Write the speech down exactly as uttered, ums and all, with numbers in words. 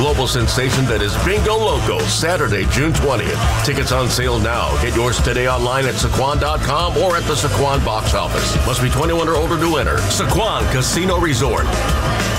global sensation that is Bingo Loco, Saturday, June twentieth. Tickets on sale now. Get yours today online at Saquon dot com or at the Saquon box office. Must be twenty-one or older to enter. Saquon Casino Resort.